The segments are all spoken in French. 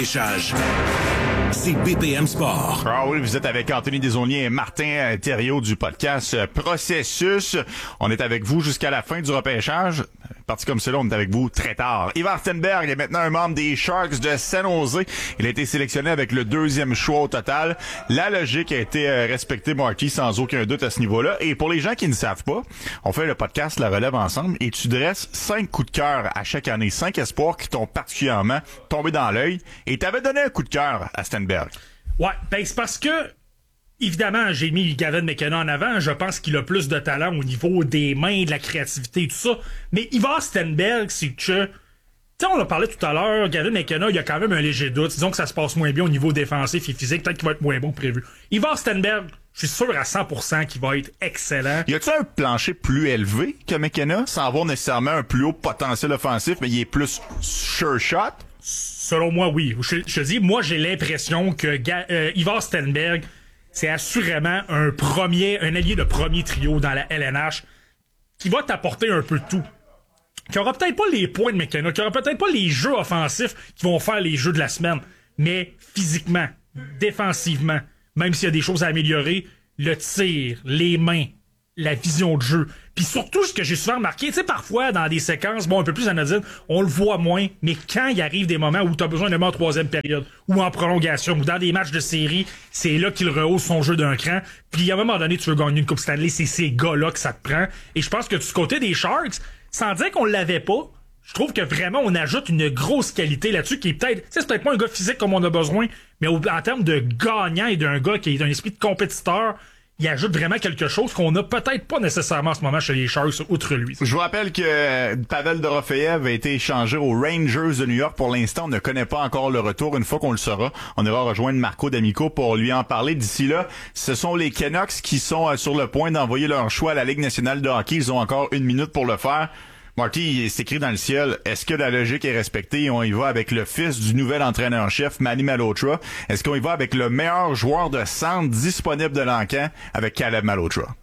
C'est BPM Sport. Ah oui, vous êtes avec Anthony Desaulniers et Martin Thériault du podcast Processus. On est avec vous jusqu'à la fin du repêchage. Parti comme cela, on est avec vous très tard. Ivar Stenberg est maintenant un membre des Sharks de San Jose. Il a été sélectionné avec le 2e choix au total. La logique a été respectée, Marty, sans aucun doute à ce niveau-là. Et pour les gens qui ne savent pas, on fait le podcast La Relève ensemble et tu dresses 5 coups de cœur à chaque année, 5 espoirs qui t'ont particulièrement tombé dans l'œil. Et t'avais donné un coup de cœur à Stenberg. Ouais, ben c'est parce que évidemment, j'ai mis Gavin McKenna en avant. Je pense qu'il a plus de talent au niveau des mains, de la créativité et tout ça. Mais Ivar Stenberg, c'est que... Tu sais, on l'a parlé tout à l'heure, Gavin McKenna, il y a quand même un léger doute. Disons que ça se passe moins bien au niveau défensif et physique. Peut-être qu'il va être moins bon que prévu. Ivar Stenberg, je suis sûr à 100% qu'il va être excellent. Y a-t-il un plancher plus élevé que McKenna, sans avoir nécessairement un plus haut potentiel offensif, mais il est plus sure shot? Selon moi, oui. Je te dis, moi, j'ai l'impression que Ivar Stenberg, c'est assurément un allié de premier trio dans la LNH qui va t'apporter un peu de tout. Qui aura peut-être pas les points de McKenna, qui aura peut-être pas les jeux offensifs qui vont faire les jeux de la semaine, mais physiquement, défensivement, même s'il y a des choses à améliorer, le tir, les mains, la vision de jeu. Puis surtout, ce que j'ai souvent remarqué, tu sais, parfois, dans des séquences, un peu plus anodines, on le voit moins, mais quand il arrive des moments où t'as besoin de mettre en troisième période, ou en prolongation, ou dans des matchs de série, c'est là qu'il rehausse son jeu d'un cran. Puis à un moment donné, tu veux gagner une Coupe Stanley, c'est ces gars-là que ça te prend. Et je pense que du côté des Sharks, sans dire qu'on l'avait pas, je trouve que vraiment, on ajoute une grosse qualité là-dessus qui est peut-être... C'est peut-être pas un gars physique comme on a besoin, mais en termes de gagnant et d'un gars qui a un esprit de compétiteur, il ajoute vraiment quelque chose qu'on n'a peut-être pas nécessairement en ce moment chez les Sharks, outre lui. Je vous rappelle que Pavel Dorofeyev a été échangé aux Rangers de New York. Pour l'instant, on ne connaît pas encore le retour. Une fois qu'on le saura, on ira rejoindre Marco D'Amico pour lui en parler. D'ici là, ce sont les Canucks qui sont sur le point d'envoyer leur choix à la Ligue nationale de hockey. Ils ont encore 1 minute pour le faire. Marty, c'est écrit dans le ciel. Est-ce que la logique est respectée? On y va avec le fils du nouvel entraîneur-chef, Manny Malhotra. Est-ce qu'on y va avec le meilleur joueur de centre disponible de l'encan, avec Caleb Malhotra?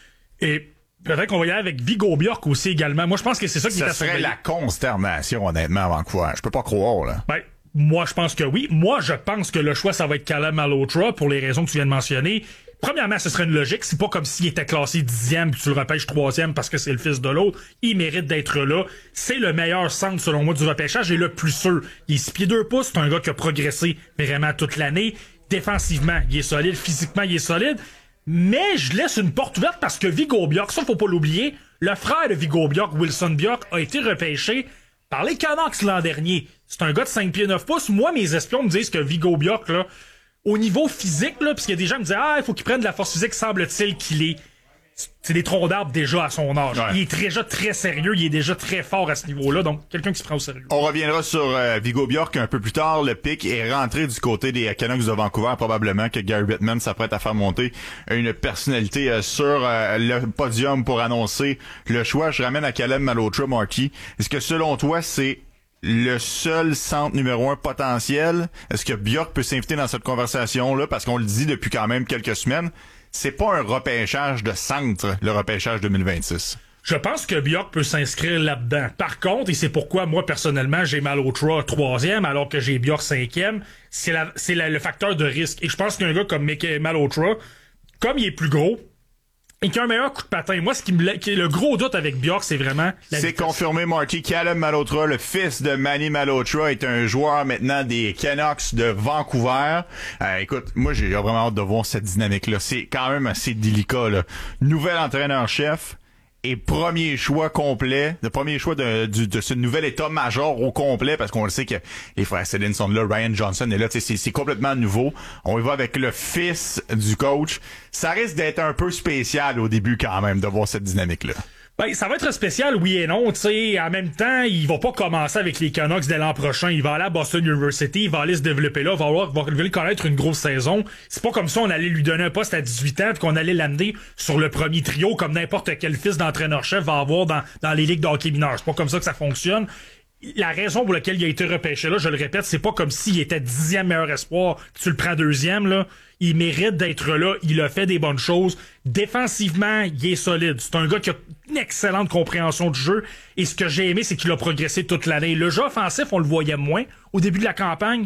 Et peut-être qu'on va y aller avec Viggo Bjork aussi également. Moi, je pense que c'est ça qui est à surveiller. Ça serait la consternation, honnêtement, à Vancouver. Je peux pas croire, là. Ben, moi, je pense que oui. Moi, je pense que le choix, ça va être Caleb Malhotra pour les raisons que tu viens de mentionner. Premièrement, ce serait une logique. C'est pas comme s'il était classé 10e puis tu le repêches 3e parce que c'est le fils de l'autre. Il mérite d'être là. C'est le meilleur centre, selon moi, du repêchage et le plus sûr. Il est 6 pieds 2 pouces. C'est un gars qui a progressé vraiment toute l'année. Défensivement, il est solide. Physiquement, il est solide. Mais je laisse une porte ouverte parce que Viggo Bjork, ça, faut pas l'oublier, le frère de Viggo Bjork, Wilson Bjork, a été repêché par les Canucks l'an dernier. C'est un gars de 5 pieds 9 pouces. Moi, mes espions me disent que Viggo Bjork, là, au niveau physique, là, parce qu'il y a des gens qui me disent « Ah, il faut qu'il prenne de la force physique, semble-t-il qu'il est... » C'est des troncs d'arbres déjà à son âge. Ouais. Il est déjà très sérieux, il est déjà très fort à ce niveau-là, donc quelqu'un qui se prend au sérieux. On reviendra sur Viggo Bjork un peu plus tard. Le pic est rentré du côté des Canucks de Vancouver. Probablement que Gary Bettman s'apprête à faire monter une personnalité sur le podium pour annoncer le choix. Je ramène à Caleb Malhotra, Marty. Est-ce que selon toi, c'est le seul centre numéro 1 potentiel? Est-ce que Bjork peut s'inviter dans cette conversation-là? Parce qu'on le dit depuis quand même quelques semaines, c'est pas un repêchage de centre, le repêchage 2026. Je pense que Bjork peut s'inscrire là-dedans. Par contre, et c'est pourquoi moi, personnellement, j'ai Malhotra 3e, alors que j'ai Bjork 5e, c'est le facteur de risque. Et je pense qu'un gars comme Malhotra, comme il est plus gros, et qui a un meilleur coup de patin. Moi, qui est le gros doute avec Bjork, c'est vraiment c'est vitesse. Confirmé, Marty. Caleb Malhotra, le fils de Manny Malhotra, est un joueur maintenant des Canucks de Vancouver. Écoute, moi, j'ai vraiment hâte de voir cette dynamique-là. C'est quand même assez délicat, là. Nouvel entraîneur-chef et premier choix complet, le premier choix de ce nouvel état-major au complet, parce qu'on le sait que les frères Sedin sont là, Ryan Johnson est là, c'est complètement nouveau. On y va avec le fils du coach. Ça risque d'être un peu spécial au début quand même de voir cette dynamique-là. Ben, ça va être spécial, oui et non, tu sais. En même temps, il va pas commencer avec les Canucks dès l'an prochain. Il va aller à Boston University, il va aller se développer là, il va connaître une grosse saison. C'est pas comme ça on allait lui donner un poste à 18 ans puis qu'on allait l'amener sur le premier trio comme n'importe quel fils d'entraîneur-chef va avoir dans les ligues de hockey mineur. C'est pas comme ça que ça fonctionne. La raison pour laquelle il a été repêché là, je le répète, c'est pas comme s'il était 10e meilleur espoir, que tu le prends 2e, là. Il mérite d'être là, il a fait des bonnes choses. Défensivement, il est solide. C'est un gars qui a une excellente compréhension du jeu. Et ce que j'ai aimé, c'est qu'il a progressé toute l'année. Le jeu offensif, on le voyait moins au début de la campagne.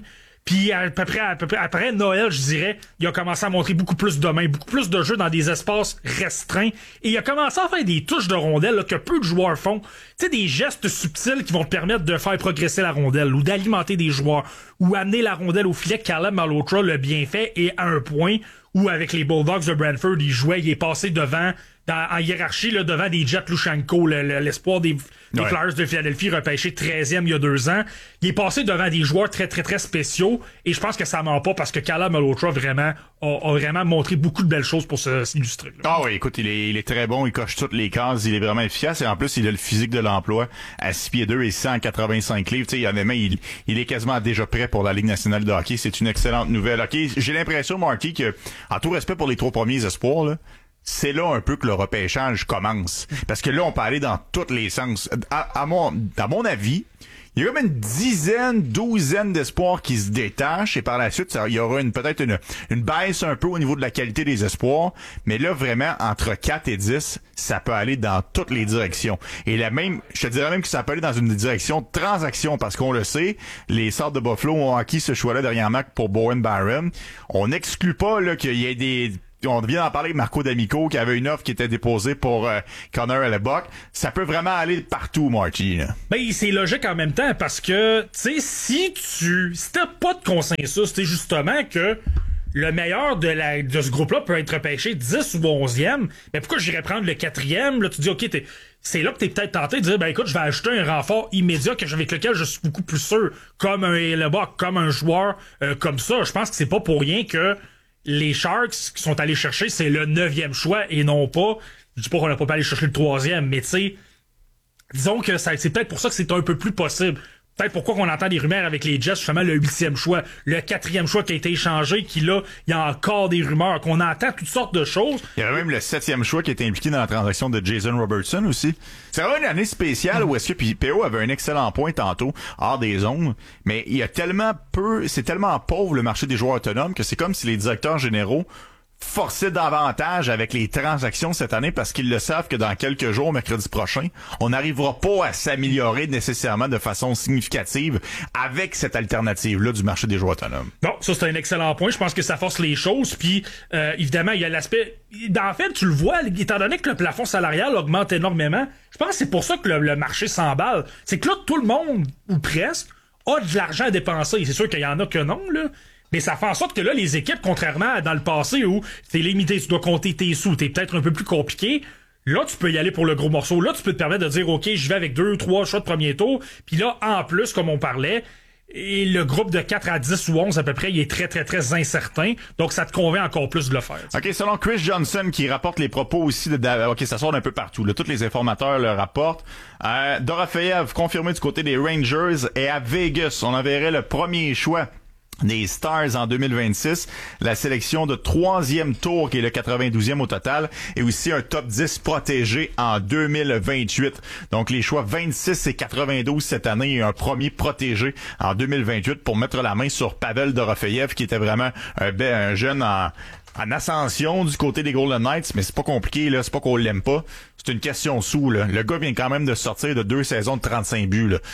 Puis à peu près après Noël, je dirais, il a commencé à montrer beaucoup plus de mains, beaucoup plus de jeux dans des espaces restreints. Et il a commencé à faire des touches de rondelle là, que peu de joueurs font. Tu sais, des gestes subtils qui vont te permettre de faire progresser la rondelle ou d'alimenter des joueurs ou amener la rondelle au filet. Caleb Malhotra l'a bien fait et à un point où avec les Bulldogs de Brantford, il jouait, il est passé devant... en hiérarchie, là, devant des Jet Lushenko, l'espoir des Flyers de Philadelphie, repêché 13e il y a 2 ans. Il est passé devant des joueurs très, très, très spéciaux. Et je pense que ça ment pas parce que Caleb Malhotra vraiment a vraiment montré beaucoup de belles choses pour s'illustrer. Ah oui, écoute, il est très bon, il coche toutes les cases, il est vraiment efficace. Et en plus, il a le physique de l'emploi à 6 pieds 2 et 185 livres. Tu sais, honnêtement, il est quasiment déjà prêt pour la Ligue nationale de hockey. C'est une excellente nouvelle. OK, j'ai l'impression, Marty, que, en tout respect pour les 3 premiers espoirs, là, c'est là un peu que le repêchage commence. Parce que là, on peut aller dans tous les sens. À mon avis, il y a comme une douzaine d'espoirs qui se détachent et par la suite, il y aura peut-être une baisse un peu au niveau de la qualité des espoirs. Mais là, vraiment, entre 4 et 10, ça peut aller dans toutes les directions. Et je te dirais même que ça peut aller dans une direction de transaction parce qu'on le sait, les Sabres de Buffalo ont acquis ce choix-là dernièrement pour Bowen Byram. On n'exclut pas là qu'il y ait on vient d'en parler avec Marco D'Amico qui avait une offre qui était déposée pour Connor Hellebuyck. Ça peut vraiment aller partout, Marty. Là. Ben, c'est logique en même temps parce que, tu sais, si t'as pas de consensus, c'est justement que le meilleur de ce groupe-là peut être repêché 10 ou 11e, mais pourquoi j'irais prendre le 4e? Là, tu dis, OK, c'est là que t'es peut-être tenté de dire, ben écoute, je vais ajouter un renfort immédiat avec lequel je suis beaucoup plus sûr, comme un Hellebuyck, comme un joueur comme ça. Je pense que c'est pas pour rien que les Sharks qui sont allés chercher, c'est le 9e choix et non pas, je dis pas qu'on n'a pas pu aller chercher le 3e, mais tu sais, disons que c'est peut-être pour ça que c'est un peu plus possible. Peut-être pourquoi on entend des rumeurs avec les Jets, justement le 8e choix, le 4e choix qui a été échangé, qui là, il y a encore des rumeurs, qu'on entend toutes sortes de choses. Il y avait même le 7e choix qui a été impliqué dans la transaction de Jason Robertson aussi. C'est vraiment une année spéciale où est-ce que, puis PO avait un excellent point tantôt, hors des zones, mais il y a c'est tellement pauvre le marché des joueurs autonomes que c'est comme si les directeurs généraux forcer davantage avec les transactions cette année parce qu'ils le savent que dans quelques jours, mercredi prochain, on n'arrivera pas à s'améliorer nécessairement de façon significative avec cette alternative-là du marché des joueurs autonomes. Bon, ça c'est un excellent point. Je pense que ça force les choses. Puis, évidemment, il y a l'aspect... En fait, tu le vois, étant donné que le plafond salarial augmente énormément, je pense que c'est pour ça que le marché s'emballe. C'est que là, tout le monde, ou presque, a de l'argent à dépenser. C'est sûr qu'il y en a que non, là. Mais ça fait en sorte que là, les équipes, contrairement à dans le passé où t'es limité, tu dois compter tes sous, t'es peut-être un peu plus compliqué, là, tu peux y aller pour le gros morceau. Là, tu peux te permettre de dire, OK, je vais avec 2 ou 3 choix de premier tour. Puis là, en plus, comme on parlait, et le groupe de 4 à 10 ou 11 à peu près, il est très, très, très incertain. Donc, ça te convainc encore plus de le faire. T'sais. OK, selon Chris Johnson, qui rapporte les propos aussi OK, ça sort d'un peu partout. Là, tous les informateurs le rapportent. Dorofeyev confirmé du côté des Rangers et à Vegas, on enverrait le premier choix des Stars en 2026, la sélection de 3e tour qui est le 92e au total et aussi un top 10 protégé en 2028. Donc les choix 26 et 92 cette année et un premier protégé en 2028 pour mettre la main sur Pavel Dorofeyev qui était vraiment un jeune en ascension du côté des Golden Knights, mais c'est pas compliqué là, c'est pas qu'on l'aime pas. C'est une question sous, là. Le gars vient quand même de sortir de 2 saisons de 35 buts, là.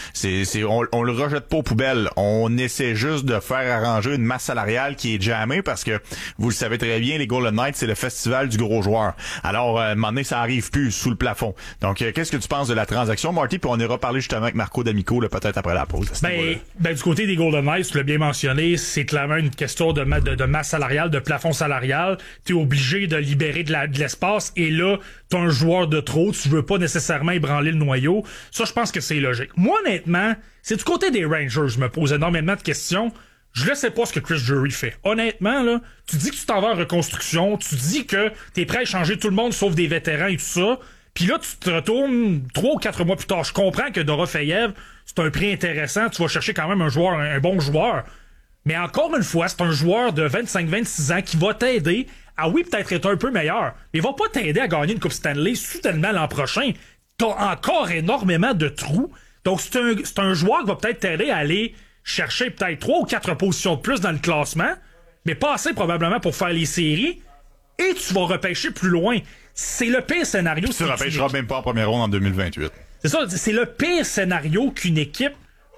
On le rejette pas aux poubelles. On essaie juste de faire arranger une masse salariale qui est jammée parce que, vous le savez très bien, les Golden Knights, c'est le festival du gros joueur. Alors, à un moment donné, ça arrive plus sous le plafond. Donc, qu'est-ce que tu penses de la transaction, Marty? Puis on ira parler justement avec Marco D'Amico, là, peut-être après la pause. Du côté des Golden Knights, tu l'as bien mentionné, c'est clairement une question de masse salariale, de plafond salarial. T'es obligé de libérer de l'espace et là, t'as un joueur de trop, tu veux pas nécessairement ébranler le noyau. Ça, je pense que c'est logique. Moi, honnêtement, c'est du côté des Rangers, je me pose énormément de questions. Je ne sais pas ce que Chris Drury fait. Honnêtement, là, tu dis que tu t'en vas en reconstruction, tu dis que t'es prêt à changer tout le monde sauf des vétérans et tout ça, puis là, tu te retournes 3 ou 4 mois plus tard. Je comprends que Dorofeyev, c'est un prix intéressant, tu vas chercher quand même un bon joueur. Mais encore une fois, c'est un joueur de 25-26 ans qui va t'aider à, oui, peut-être être un peu meilleur, mais il va pas t'aider à gagner une Coupe Stanley soudainement l'an prochain. T'as encore énormément de trous. Donc, c'est un joueur qui va peut-être t'aider à aller chercher peut-être 3 ou 4 positions de plus dans le classement, mais pas assez probablement pour faire les séries, et tu vas repêcher plus loin. C'est le pire scénario. Tu repêcheras même pas en première ronde en 2028. C'est ça, c'est le pire scénario qu'une équipe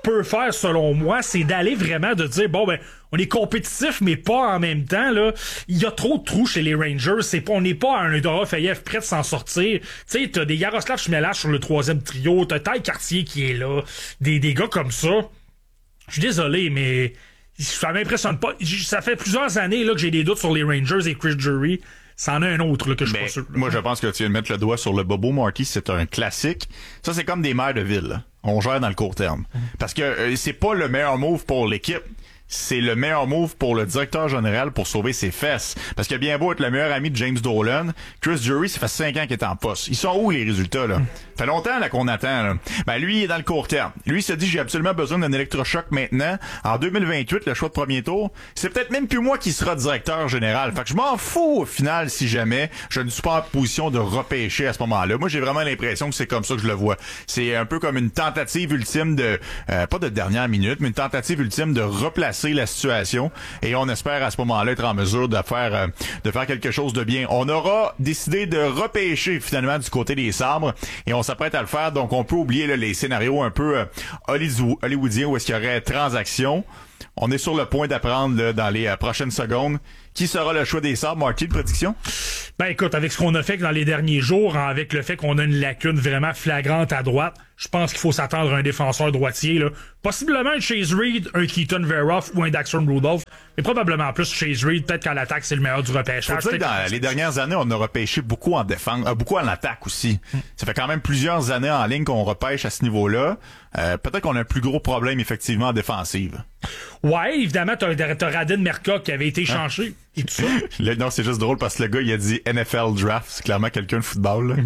peut faire, selon moi, c'est d'aller vraiment de dire, bon, ben, on est compétitif, mais pas en même temps, là. Il y a trop de trous chez les Rangers. On n'est pas à un Dorofeyev prêt de s'en sortir. Tu sais, t'as des Yaroslav Chmelash sur le troisième trio, t'as Ty Cartier qui est là, des gars comme ça. Je suis désolé, mais ça m'impressionne pas. Ça fait plusieurs années, là, que j'ai des doutes sur les Rangers et Chris Drury. C'en a un autre là, que je suis pas sûr. Moi, je pense que tu viens de mettre le doigt sur le bobo, Marty. C'est un classique. Ça, c'est comme des maires de ville. Là. On gère dans le court terme. Parce que c'est pas le meilleur move pour l'équipe. C'est le meilleur move pour le directeur général pour sauver ses fesses. Parce que bien beau être le meilleur ami de James Dolan, Chris Drury, ça fait 5 ans qu'il est en poste. Ils sont où les résultats, là? Ça fait longtemps là qu'on attend, là. Ben, lui, il est dans le court terme. Lui, il se dit, j'ai absolument besoin d'un électrochoc maintenant. En 2028, le choix de premier tour, c'est peut-être même plus moi qui sera directeur général. Fait que je m'en fous, au final, si jamais je ne suis pas en position de repêcher à ce moment-là. Moi, j'ai vraiment l'impression que c'est comme ça que je le vois. C'est un peu comme une tentative ultime de, pas de dernière minute, mais une tentative ultime de replacer la situation, et on espère à ce moment-là être en mesure de faire quelque chose de bien. On aura décidé de repêcher finalement du côté des Sabres, et on s'apprête à le faire, donc on peut oublier là, les scénarios un peu hollywoodiens où est-ce qu'il y aurait transaction. On est sur le point d'apprendre là, dans les prochaines secondes qui sera le choix des Sabres. Marty, de prédiction? Ben écoute, avec ce qu'on a fait dans les derniers jours, avec le fait qu'on a une lacune vraiment flagrante à droite, je pense qu'il faut s'attendre à un défenseur droitier. Là. Possiblement un Chase Reed, un Keaton Veroff ou un Daxon Rudolph, mais probablement plus Chase Reed. Peut-être qu'à l'attaque, c'est le meilleur du repêchage. Faut dire que dans les dernières années, on a repêché beaucoup en défense, beaucoup en attaque aussi. Ça fait quand même plusieurs années en ligne qu'on repêche à ce niveau-là. Peut-être qu'on a un plus gros problème effectivement en défensive. Ouais, évidemment, t'as Radin Merca qui avait été échangé. Et tout ça. Non, c'est juste drôle parce que le gars, il a dit NFL Draft. C'est clairement quelqu'un de football. Là.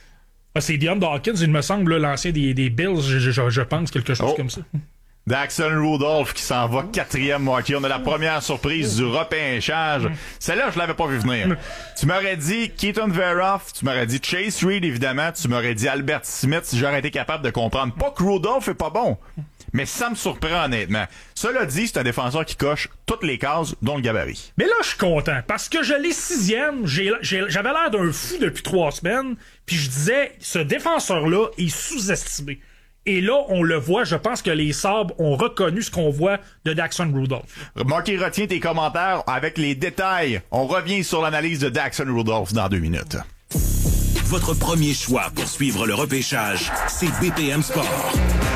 C'est Dion Dawkins, il me semble, là, l'ancien des Bills, je pense, quelque chose comme ça. Daxon Rudolph qui s'en va 4e, Marty. On a la première surprise du repêchage. Celle-là, je l'avais pas vu venir. Tu m'aurais dit Keaton Veroff, tu m'aurais dit Chase Reed, évidemment, tu m'aurais dit Albert Smith si j'aurais été capable de comprendre. Pas que Rudolph est pas bon, mais ça me surprend honnêtement. Cela dit, c'est un défenseur qui coche toutes les cases, dont le gabarit. Mais là, je suis content, parce que je l'ai 6e, j'avais l'air d'un fou depuis 3 semaines, puis je disais, ce défenseur-là est sous-estimé. Et là, on le voit, je pense que les Sabres ont reconnu ce qu'on voit de Daxon Rudolph. Marty, retiens tes commentaires avec les détails. On revient sur l'analyse de Daxon Rudolph dans 2 minutes. Votre premier choix pour suivre le repêchage, c'est BPM Sport.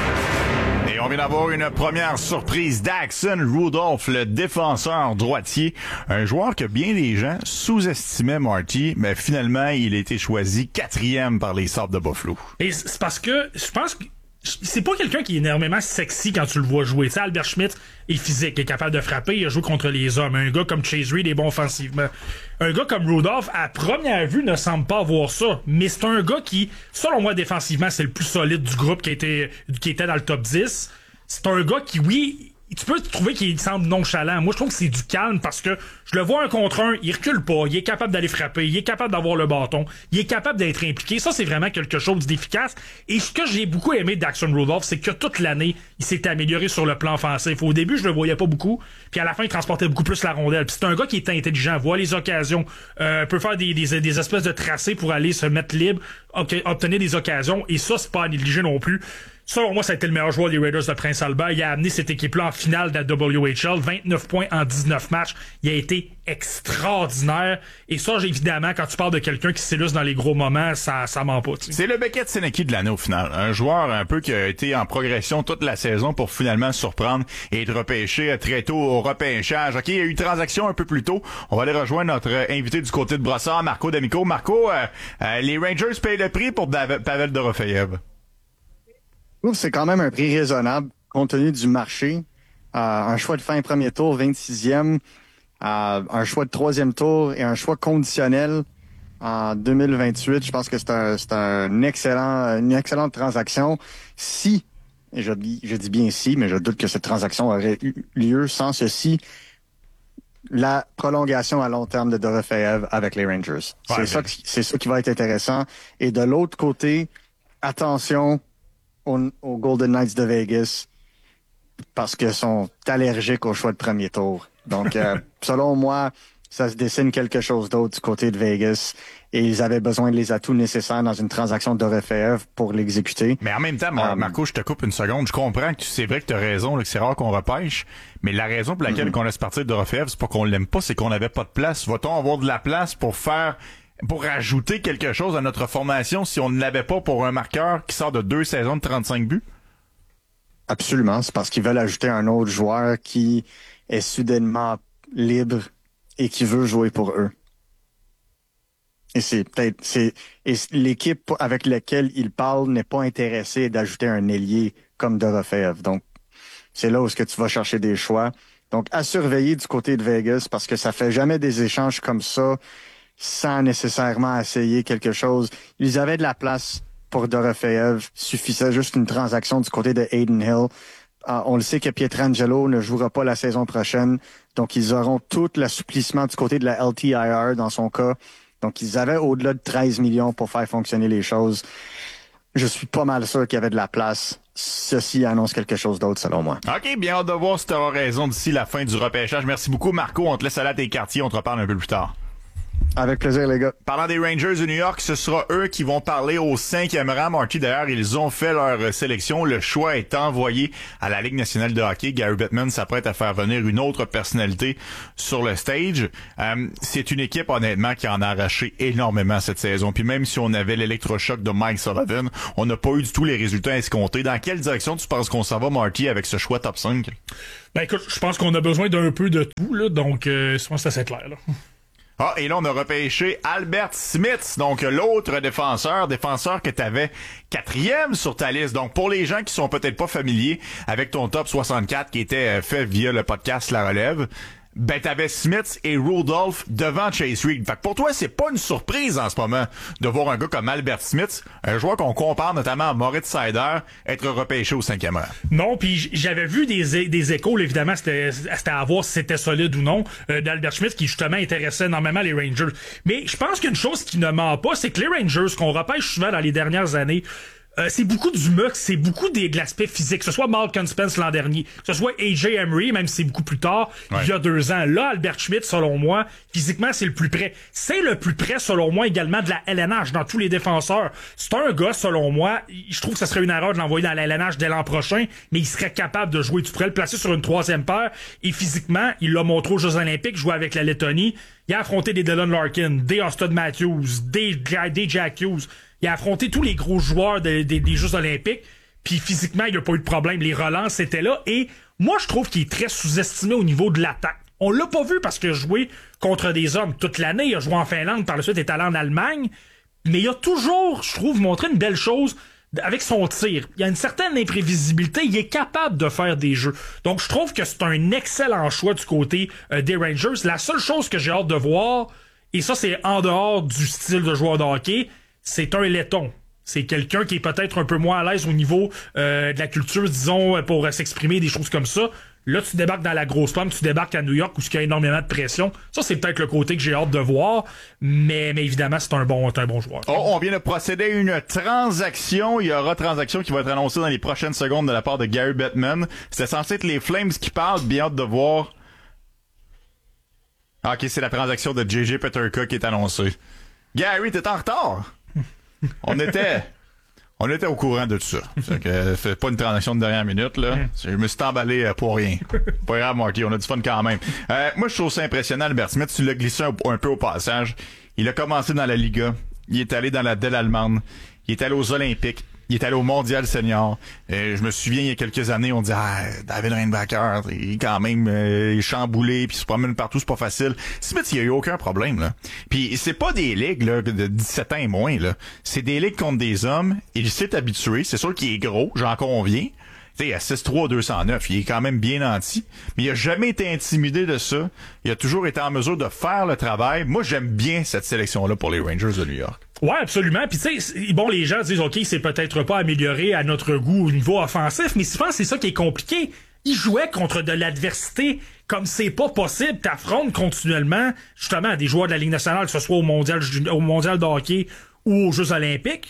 Et on vient d'avoir une première surprise. Daxon Rudolph, le défenseur droitier. Un joueur que bien des gens sous-estimaient, Marty, mais finalement, il a été choisi 4e par les Sabres de Buffalo. Et c'est parce que, je pense que c'est pas quelqu'un qui est énormément sexy quand tu le vois jouer. Tu sais, Albert Schmidt est physique, est capable de frapper, il a joué contre les hommes. Un gars comme Chase Reed est bon offensivement. Un gars comme Rudolph, à première vue, ne semble pas avoir ça. Mais c'est un gars qui, selon moi, défensivement, c'est le plus solide du groupe qui était dans le top 10. C'est un gars qui, oui, tu peux trouver qu'il semble nonchalant. Moi, je trouve que c'est du calme parce que je le vois un contre un, il recule pas, il est capable d'aller frapper, il est capable d'avoir le bâton, il est capable d'être impliqué. Ça, c'est vraiment quelque chose d'efficace. Et ce que j'ai beaucoup aimé de Daxon Rudolph, c'est que toute l'année, il s'est amélioré sur le plan offensif. Au début, je le voyais pas beaucoup, puis à la fin, il transportait beaucoup plus la rondelle. Puis c'est un gars qui est intelligent, voit les occasions, peut faire des espèces de tracés pour aller se mettre libre, obtenir des occasions, et ça, c'est pas à négliger non plus. Selon moi, ça a été le meilleur joueur des Raiders de Prince Albert. Il a amené cette équipe-là en finale de la WHL. 29 points en 19 matchs. Il a été extraordinaire. Et ça, évidemment, quand tu parles de quelqu'un qui s'illustre dans les gros moments, ça ment pas. T'sais. C'est le Beckett Seneki de l'année au final. Un joueur un peu qui a été en progression toute la saison pour finalement surprendre et être repêché très tôt au repêchage. OK, il y a eu une transaction un peu plus tôt. On va aller rejoindre notre invité du côté de Brossard, Marco D'Amico. Marco, les Rangers payent le prix pour Pavel Dorofeyev. C'est quand même un prix raisonnable compte tenu du marché. Un choix de fin premier tour, 26e, un choix de 3e tour et un choix conditionnel en 2028. Je pense que c'est une excellente transaction. Si, et je dis bien si, mais je doute que cette transaction aurait eu lieu sans ceci, la prolongation à long terme de Dorofeyev avec les Rangers. Ouais, c'est ça qui va être intéressant. Et de l'autre côté, attention aux Golden Knights de Vegas parce qu'ils sont allergiques au choix de premier tour. Donc, selon moi, ça se dessine quelque chose d'autre du côté de Vegas. Et ils avaient besoin de les atouts nécessaires dans une transaction d'Orofeev pour l'exécuter. Mais en même temps, Marco, je te coupe une seconde. Je comprends que c'est vrai que tu as raison, là, que c'est rare qu'on repêche. Mais la raison pour laquelle qu'on laisse partir d'Orofeev, c'est pas qu'on l'aime pas, c'est qu'on n'avait pas de place. Va-t-on avoir de la place pour ajouter quelque chose à notre formation si on ne l'avait pas pour un marqueur qui sort de 2 saisons de 35 buts? Absolument. C'est parce qu'ils veulent ajouter un autre joueur qui est soudainement libre et qui veut jouer pour eux. Et l'équipe avec laquelle il parle n'est pas intéressée d'ajouter un ailier comme Dorofeev. Donc, c'est là où est-ce que tu vas chercher des choix. Donc, à surveiller du côté de Vegas parce que ça fait jamais des échanges comme ça sans nécessairement essayer quelque chose. Ils avaient de la place pour Dorofeev. Suffisait juste une transaction du côté de Hayden Hill. On le sait que Pietrangelo ne jouera pas la saison prochaine. Donc, ils auront tout l'assouplissement du côté de la LTIR dans son cas. Donc, ils avaient au-delà de 13 millions pour faire fonctionner les choses. Je suis pas mal sûr qu'il y avait de la place. Ceci annonce quelque chose d'autre, selon moi. OK, bien hâte de voir si tu auras raison d'ici la fin du repêchage. Merci beaucoup, Marco. On te laisse aller à tes quartiers. On te reparle un peu plus tard. Avec plaisir, les gars. Parlant des Rangers de New York, ce sera eux qui vont parler au 5e rang. Marty, d'ailleurs, ils ont fait leur sélection. Le choix est envoyé à la Ligue nationale de hockey. Gary Bettman s'apprête à faire venir une autre personnalité sur le stage. C'est une équipe, honnêtement, qui en a arraché énormément cette saison. Puis même si on avait l'électrochoc de Mike Sullivan, on n'a pas eu du tout les résultats escomptés. Dans quelle direction tu penses qu'on s'en va, Marty, avec ce choix top 5? Ben écoute, je pense qu'on a besoin d'un peu de tout, là. Donc, je pense que c'est assez clair, là. Ah, et là, on a repêché Albert Smith, donc l'autre défenseur que t'avais 4e sur ta liste. Donc, pour les gens qui sont peut-être pas familiers avec ton top 64 qui était fait via le podcast La Relève, ben t'avais Smith et Rudolph devant Chase Reed. Fait que pour toi, c'est pas une surprise en ce moment de voir un gars comme Albert Smith, un joueur qu'on compare notamment à Moritz Seider, être repêché au 5e rang. Non, puis j'avais vu des échos, là, évidemment, c'était à voir si c'était solide ou non, d'Albert Smith qui justement intéressait énormément les Rangers. Mais je pense qu'une chose qui ne ment pas, c'est que les Rangers, qu'on repêche souvent dans les dernières années, c'est beaucoup du mux, c'est beaucoup de l'aspect physique, que ce soit Malcolm Spence l'an dernier, que ce soit AJ Emery, même si c'est beaucoup plus tard, il y a 2 ans. Là, Albert Schmidt, selon moi, physiquement, c'est le plus près. C'est le plus près, selon moi, également de la LNH, dans tous les défenseurs. C'est un gars, selon moi, je trouve que ça serait une erreur de l'envoyer dans la LNH dès l'an prochain, mais il serait capable de jouer. Tu pourrais le placer sur une 3e paire, et physiquement, il l'a montré aux Jeux Olympiques, jouer avec la Lettonie. Il a affronté des Dylan Larkin, des Auston Matthews, des Jack Hughes. Il a affronté tous les gros joueurs des Jeux Olympiques, puis physiquement, il n'a pas eu de problème. Les relances étaient là, et moi, je trouve qu'il est très sous-estimé au niveau de l'attaque. On l'a pas vu parce qu'il a joué contre des hommes toute l'année. Il a joué en Finlande, par la suite, il est allé en Allemagne. Mais il a toujours, je trouve, montré une belle chose avec son tir. Il y a une certaine imprévisibilité. Il est capable de faire des jeux. Donc, je trouve que c'est un excellent choix du côté des Rangers. La seule chose que j'ai hâte de voir, et ça, c'est en dehors du style de joueur de hockey, c'est un laiton. C'est quelqu'un qui est peut-être un peu moins à l'aise au niveau de la culture, disons, pour s'exprimer, des choses comme ça. Là, tu débarques dans la grosse pomme, tu débarques à New York où il y a énormément de pression. Ça, c'est peut-être le côté que j'ai hâte de voir, mais évidemment, c'est un bon joueur. Oh, on vient de procéder à une transaction. Il y aura transaction qui va être annoncée dans les prochaines secondes de la part de Gary Bettman. C'était censé être les Flames qui parlent. Bien hâte de voir. Ah, OK, c'est la transaction de JJ Peterka qui est annoncée. Gary, t'es en retard. On était au courant de tout ça. C'est pas une transaction de dernière minute, là. Je me suis emballé pour rien. Pas grave, Marty, on a du fun quand même. Moi, je trouve ça impressionnant, Albert Smith. Tu l'as glissé un peu au passage. Il a commencé dans la Liga. Il est allé dans la DEL allemande. Il est allé aux Olympiques. Il est allé au Mondial Senior. Je me souviens, il y a quelques années, on disait David Reinbacher, il est quand même chamboulé, puis il se promène partout, c'est pas facile. Smith, il y a eu aucun problème, là. Puis c'est pas des ligues là, de 17 ans et moins, là. C'est des ligues contre des hommes. Il s'est habitué. C'est sûr qu'il est gros, j'en conviens. Tu sais, à 6'3", 209, il est quand même bien nanti. Mais il a jamais été intimidé de ça. Il a toujours été en mesure de faire le travail. Moi, j'aime bien cette sélection-là pour les Rangers de New York. Ouais, absolument. Puis tu sais, bon, les gens disent, OK, c'est peut-être pas amélioré à notre goût au niveau offensif, mais souvent, c'est ça qui est compliqué. Il jouait contre de l'adversité comme c'est pas possible. T'affrontes continuellement, justement, des joueurs de la Ligue nationale, que ce soit au mondial de hockey ou aux Jeux olympiques.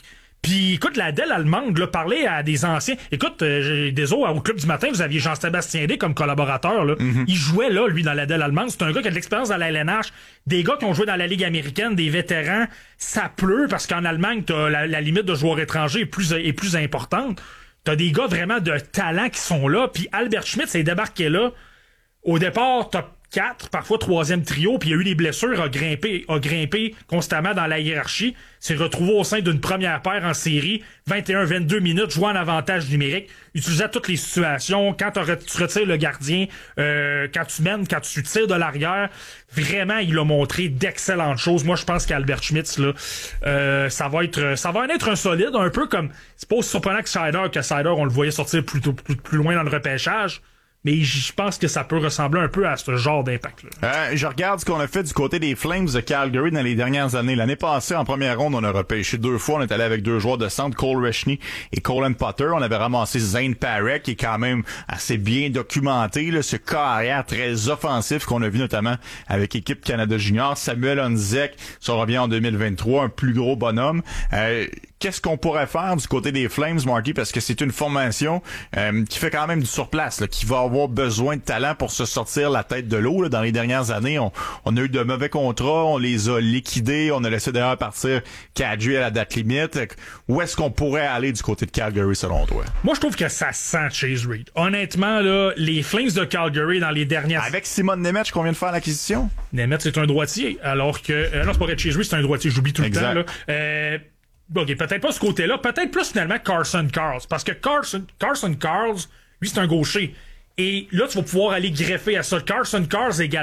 Puis écoute, la DEL allemande, là, parlait à des anciens. Écoute, désolé, au Club du Matin, vous aviez Jean-Sébastien D comme collaborateur. Là. Il jouait là, lui, dans la DEL allemande. C'est un gars qui a de l'expérience dans la LNH. Des gars qui ont joué dans la Ligue américaine, des vétérans. Ça pleut parce qu'en Allemagne, t'as la limite de joueurs étrangers est plus importante. T'as des gars vraiment de talent qui sont là. Puis Albert Schmidt s'est débarqué là. Au départ, top 4, parfois 3e trio, puis il y a eu des blessures, a grimpé constamment dans la hiérarchie, s'est retrouvé au sein d'une première paire en série, 21-22 minutes, jouant en avantage numérique, utilisait toutes les situations, quand tu retires le gardien, quand tu mènes, quand tu tires de l'arrière, vraiment, il a montré d'excellentes choses. Moi, je pense qu'Albert Schmitz, là, ça va en être un solide, un peu comme, c'est pas aussi surprenant que Seider, on le voyait sortir plus loin dans le repêchage. Mais je pense que ça peut ressembler un peu à ce genre d'impact-là. Je regarde ce qu'on a fait du côté des Flames de Calgary dans les dernières années. L'année passée, en première ronde, on a repêché 2 fois. On est allé avec 2 joueurs de centre, Cole Reshney et Colin Potter. On avait ramassé Zane Parek, qui est quand même assez bien documenté, là, ce carrière très offensif qu'on a vu notamment avec l'équipe Canada Junior. Samuel Honzek, ça revient en 2023, un plus gros bonhomme. Qu'est-ce qu'on pourrait faire du côté des Flames, Marky? Parce que c'est une formation qui fait quand même du surplace, là, qui va avoir besoin de talent pour se sortir la tête de l'eau. Là. Dans les dernières années, on a eu de mauvais contrats, on les a liquidés, on a laissé d'ailleurs partir Kadri à la date limite. Où est-ce qu'on pourrait aller du côté de Calgary, selon toi? Moi, je trouve que ça sent Chase Reed. Honnêtement, là, les Flames de Calgary dans les dernières... Avec Simon Nemeth, qu'on vient de faire l'acquisition? Nemeth, c'est un droitier, alors que... non, c'est pas vrai, Chase Reed, c'est un droitier, j'oublie tout exact. Le temps. Là. OK, peut-être pas ce côté-là, peut-être plus finalement Carson Karls, parce que Carson Karls, lui, c'est un gaucher. Et là, tu vas pouvoir aller greffer à ça. Carson Karls également.